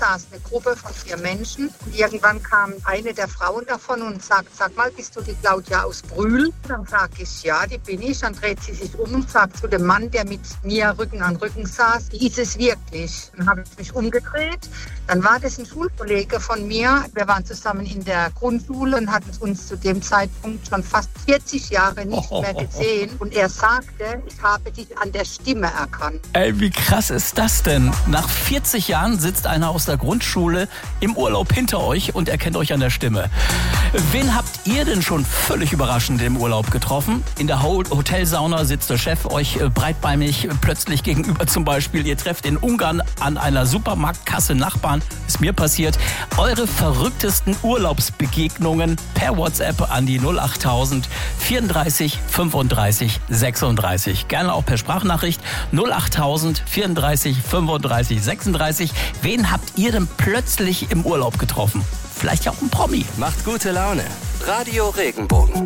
saß eine Gruppe von 4 Menschen. Und irgendwann kam eine der Frauen davon und sagt, sag mal, bist du die Claudia aus Brühl? Dann sage ich, ja, die bin ich. Dann dreht sie sich um und sagt zu dem Mann, der mit mir Rücken an Rücken saß, die ist es wirklich. Dann habe ich mich umgedreht. Dann war das ein Schulkollege von mir. Wir waren zusammen in der Grundschule und hatten uns zu dem Zeitpunkt schon fast 40 Jahre nicht mehr gesehen. Und er sagte, ich habe dich an der Stimme erkannt. Ey, wie krass ist das denn? Nach 40 Jahren sitzt einer aus der Grundschule im Urlaub hinter euch und erkennt euch an der Stimme. Wen habt ihr denn schon völlig überraschend im Urlaub getroffen? In der Hotelsauna sitzt der Chef euch breitbeinig plötzlich gegenüber zum Beispiel. Ihr trefft in Ungarn an einer Supermarktkasse Nachbarn. Ist mir passiert. Eure verrücktesten Urlaubsbegegnungen per WhatsApp an die 08000 34 35 36. Gerne auch per Sprachnachricht 08000 34 35 36. Wen habt ihr denn plötzlich im Urlaub getroffen? Vielleicht ja auch ein Promi. Macht gute Laune. Radio Regenbogen.